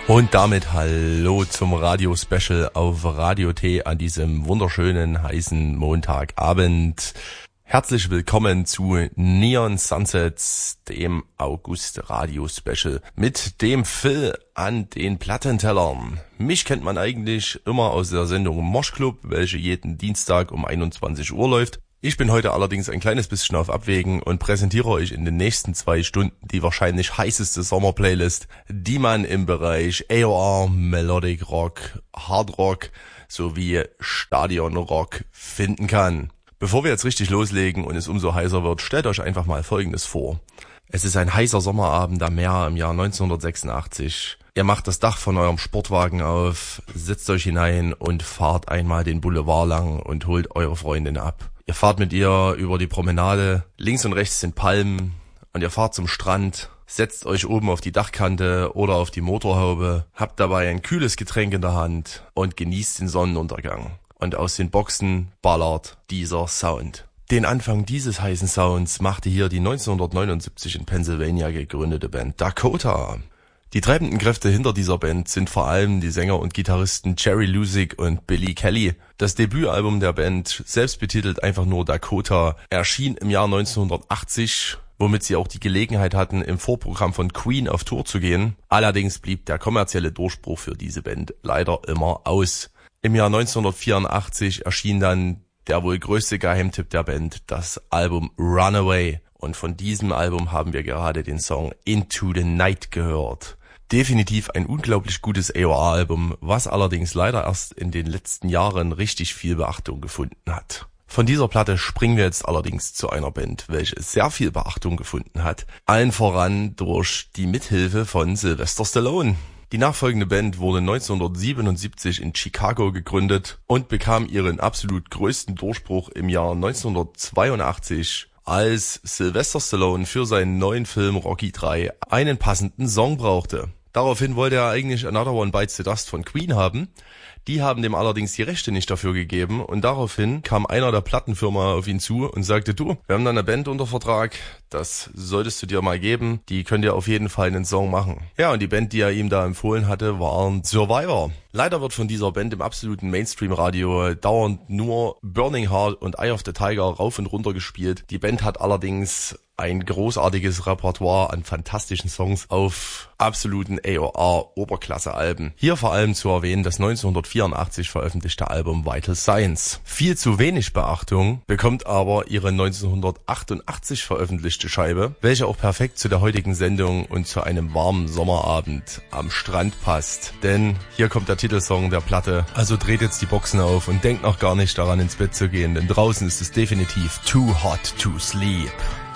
Und damit hallo zum Radio-Special auf Radio T an diesem wunderschönen, heißen Montagabend. Herzlich willkommen zu Neon Sunsets, dem August-Radio-Special mit dem Phil an den Plattentellern. Mich kennt man eigentlich immer aus der Sendung Mosh Club, welche jeden Dienstag um 21 Uhr läuft. Ich bin heute allerdings ein kleines bisschen auf Abwägen und präsentiere euch in den nächsten 2 Stunden die wahrscheinlich heißeste Sommerplaylist, die man im Bereich AOR, Melodic Rock, Hard Rock sowie Stadion Rock finden kann. Bevor wir jetzt richtig loslegen und es umso heißer wird, stellt euch einfach mal Folgendes vor. Es ist ein heißer Sommerabend am Meer im Jahr 1986. Ihr macht das Dach von eurem Sportwagen auf, setzt euch hinein und fahrt einmal den Boulevard lang und holt eure Freundin ab. Ihr fahrt mit ihr über die Promenade, links und rechts sind Palmen und ihr fahrt zum Strand, setzt euch oben auf die Dachkante oder auf die Motorhaube, habt dabei ein kühles Getränk in der Hand und genießt den Sonnenuntergang. Und aus den Boxen ballert dieser Sound. Den Anfang dieses heißen Sounds machte hier die 1979 in Pennsylvania gegründete Band Dakota. Die treibenden Kräfte hinter dieser Band sind vor allem die Sänger und Gitarristen Jerry Lusick und Billy Kelly. Das Debütalbum der Band, selbst betitelt einfach nur Dakota, erschien im Jahr 1980, womit sie auch die Gelegenheit hatten, im Vorprogramm von Queen auf Tour zu gehen. Allerdings blieb der kommerzielle Durchbruch für diese Band leider immer aus. Im Jahr 1984 erschien dann der wohl größte Geheimtipp der Band, das Album Runaway. Und von diesem Album haben wir gerade den Song Into the Night gehört. Definitiv ein unglaublich gutes AOR-Album, was allerdings leider erst in den letzten Jahren richtig viel Beachtung gefunden hat. Von dieser Platte springen wir jetzt allerdings zu einer Band, welche sehr viel Beachtung gefunden hat. Allen voran durch die Mithilfe von Sylvester Stallone. Die nachfolgende Band wurde 1977 in Chicago gegründet und bekam ihren absolut größten Durchbruch im Jahr 1982, als Sylvester Stallone für seinen neuen Film Rocky 3 einen passenden Song brauchte. Daraufhin wollte er eigentlich Another One Bites the Dust von Queen haben. Die haben dem allerdings die Rechte nicht dafür gegeben und daraufhin kam einer der Plattenfirma auf ihn zu und sagte, du, wir haben da eine Band unter Vertrag, das solltest du dir mal geben, die könnt ihr auf jeden Fall einen Song machen. Ja, und die Band, die er ihm da empfohlen hatte, waren Survivor. Leider wird von dieser Band im absoluten Mainstream-Radio dauernd nur Burning Heart und Eye of the Tiger rauf und runter gespielt. Die Band hat allerdings ein großartiges Repertoire an fantastischen Songs auf absoluten AOR-Oberklasse-Alben. Hier vor allem zu erwähnen das 1984 veröffentlichte Album Vital Signs. Viel zu wenig Beachtung bekommt aber ihre 1988 veröffentlichte Scheibe, welche auch perfekt zu der heutigen Sendung und zu einem warmen Sommerabend am Strand passt. Denn hier kommt der Titelsong der Platte, also dreht jetzt die Boxen auf und denkt noch gar nicht daran ins Bett zu gehen, denn draußen ist es definitiv too hot to sleep.